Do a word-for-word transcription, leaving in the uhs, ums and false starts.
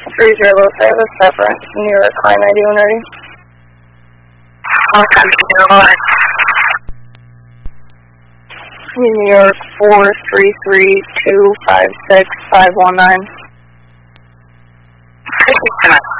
three zero service, reference New York Car ninety-one ready. What time is it? New York four three three two five six five one nine. Fifty minutes.